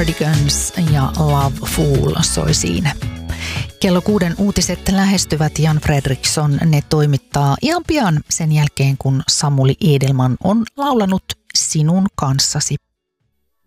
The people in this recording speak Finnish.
Cardigans ja Love Fool soi siinä. Kello 6 uutiset lähestyvät. Jan Fredriksson ne toimittaa ihan pian sen jälkeen, kun Samuli Edelman on laulanut Sinun kanssasi.